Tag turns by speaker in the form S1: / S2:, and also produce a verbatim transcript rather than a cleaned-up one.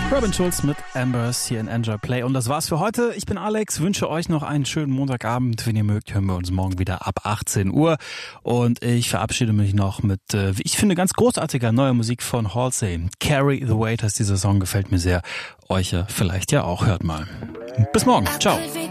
S1: Robin Schulz mit Ambers hier in Enjoy Play. Und das war's für heute. Ich bin Alex, wünsche euch noch einen schönen Montagabend. Wenn ihr mögt, hören wir uns morgen wieder ab achtzehn Uhr. Und ich verabschiede mich noch mit, wie ich finde, ganz großartiger neuer Musik von Halsey. Carry the Weight heißt dieser Song, gefällt mir sehr. Euch vielleicht ja auch. Hört mal. Bis morgen. Ciao.